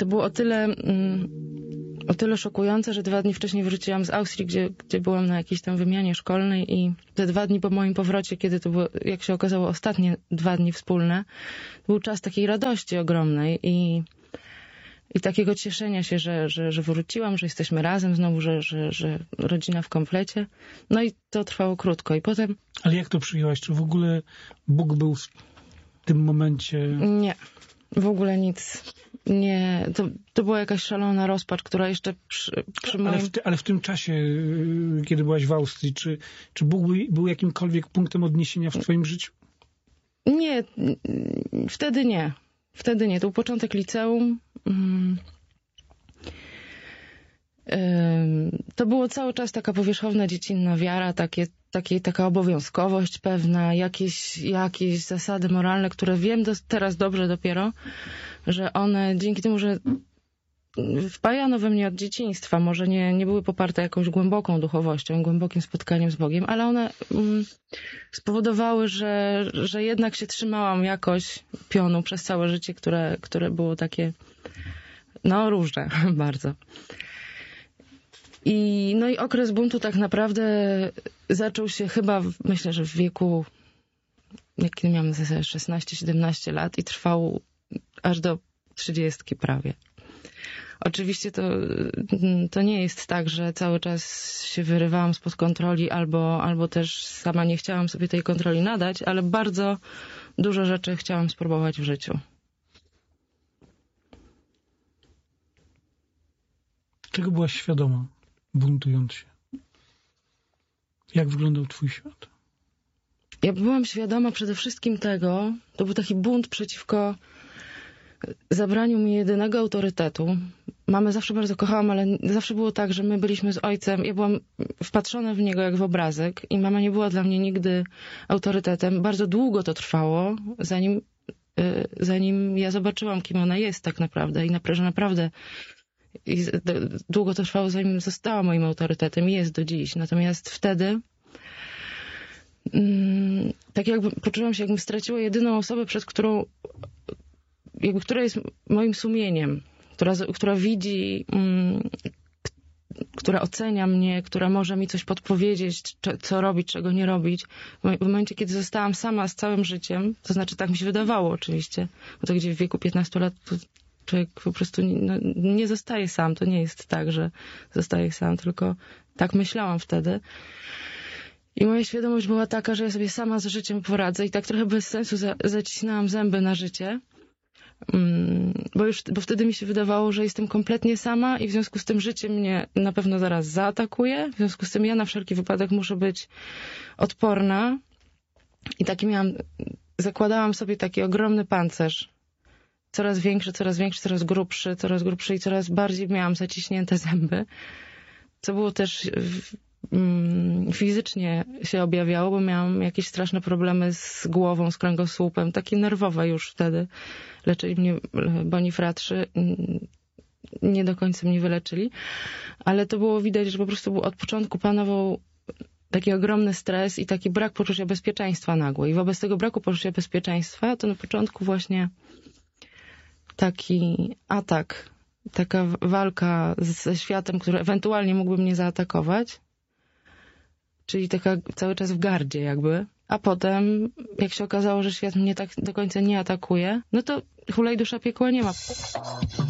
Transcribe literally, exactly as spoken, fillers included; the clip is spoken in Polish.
to było o tyle, mm, o tyle szokujące, że dwa dni wcześniej wróciłam z Austrii, gdzie, gdzie byłam na jakiejś tam wymianie szkolnej i te dwa dni po moim powrocie, kiedy to było, jak się okazało, ostatnie dwa dni wspólne, był czas takiej radości ogromnej i I takiego cieszenia się, że, że, że wróciłam, że jesteśmy razem znowu, że, że, że rodzina w komplecie. No i to trwało krótko. I potem... Ale jak to przyjęłaś? Czy w ogóle Bóg był w tym momencie... Nie, w ogóle nic. Nie, to, to była jakaś szalona rozpacz, która jeszcze przy, przy moim... Ale w, ty, ale w tym czasie, kiedy byłaś w Austrii, czy, czy Bóg był, był jakimkolwiek punktem odniesienia w twoim życiu? Nie, wtedy nie. Wtedy nie. To był początek liceum. To było cały czas taka powierzchowna, dziecinna wiara, takie, takie, taka obowiązkowość pewna, jakieś, jakieś zasady moralne, które wiem do, teraz dobrze dopiero, że one dzięki temu, że wpajano we mnie od dzieciństwa, może nie, nie były poparte jakąś głęboką duchowością, głębokim spotkaniem z Bogiem, ale one mm, spowodowały, że, że jednak się trzymałam jakoś pionu przez całe życie, które, które było takie, no różne bardzo. I, no i okres buntu tak naprawdę zaczął się chyba, w, myślę, że w wieku, jak kiedy miałam szesnaście siedemnaście lat i trwał aż do trzydziestki prawie. Oczywiście to, to nie jest tak, że cały czas się wyrywałam spod kontroli albo, albo też sama nie chciałam sobie tej kontroli nadać, ale bardzo dużo rzeczy chciałam spróbować w życiu. Czego byłaś świadoma, buntując się? Jak wyglądał twój świat? Ja byłam świadoma przede wszystkim tego, to był taki bunt przeciwko zabraniu mi jedynego autorytetu. Mamę zawsze bardzo kochałam, ale zawsze było tak, że my byliśmy z ojcem, ja byłam wpatrzona w niego jak w obrazek i mama nie była dla mnie nigdy autorytetem. Bardzo długo to trwało, zanim, zanim ja zobaczyłam, kim ona jest tak naprawdę i że naprawdę i długo to trwało, zanim została moim autorytetem i jest do dziś. Natomiast wtedy tak jakby poczułam się, jakbym straciła jedyną osobę, przez którą jakby, która jest moim sumieniem, która, która widzi, mm, która ocenia mnie, która może mi coś podpowiedzieć, co robić, czego nie robić. W momencie, kiedy zostałam sama z całym życiem, to znaczy tak mi się wydawało oczywiście, bo to gdzie w wieku piętnastu lat to człowiek po prostu nie, no, nie zostaje sam. To nie jest tak, że zostaje sam, tylko tak myślałam wtedy. I moja świadomość była taka, że ja sobie sama z życiem poradzę i tak trochę bez sensu za, zacisnęłam zęby na życie. Bo już, bo wtedy mi się wydawało, że jestem kompletnie sama i w związku z tym życie mnie na pewno zaraz zaatakuje. W związku z tym ja na wszelki wypadek muszę być odporna. I taki miałam, zakładałam sobie taki ogromny pancerz. Coraz większy, coraz większy, coraz grubszy, coraz grubszy i coraz bardziej miałam zaciśnięte zęby. Co było też mm, fizycznie się objawiało, bo miałam jakieś straszne problemy z głową, z kręgosłupem, takie nerwowe już wtedy. Leczyli mnie bonifratrzy, nie do końca mnie wyleczyli, ale to było widać, że po prostu od początku panował taki ogromny stres i taki brak poczucia bezpieczeństwa nagły. I wobec tego braku poczucia bezpieczeństwa to na początku właśnie taki atak, taka walka ze światem, który ewentualnie mógłby mnie zaatakować, czyli taka cały czas w gardzie jakby. A potem, jak się okazało, że świat mnie tak do końca nie atakuje, no to hulaj dusza, piekła nie ma.